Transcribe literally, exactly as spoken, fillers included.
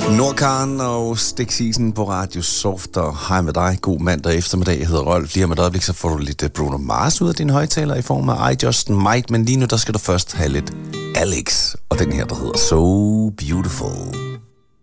Nordkaren og Stik Season på Radio Soft, og hej med dig. God mandag eftermiddag. Jeg hedder Rolf. Lige om et øjeblik, så får du lidt Bruno Mars ud af dine højtaler i form af I Just Might, men lige nu, der skal du først have lidt Alex, og den her, der hedder So Beautiful.